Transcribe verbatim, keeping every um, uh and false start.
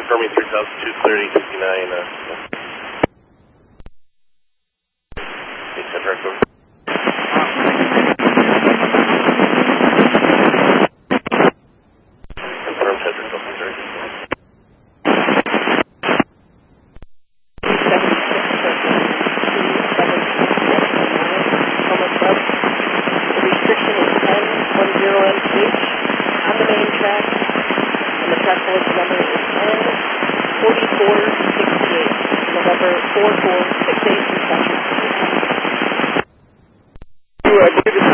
confirming three thousand two thirty fifty-nine. Uh, eight ten direct over. Confirm ten direct over, sorry. Restriction is ten one zero M P H on the main track, and the track collision number is N forty-four sixty-eight, November four four six eight. I believe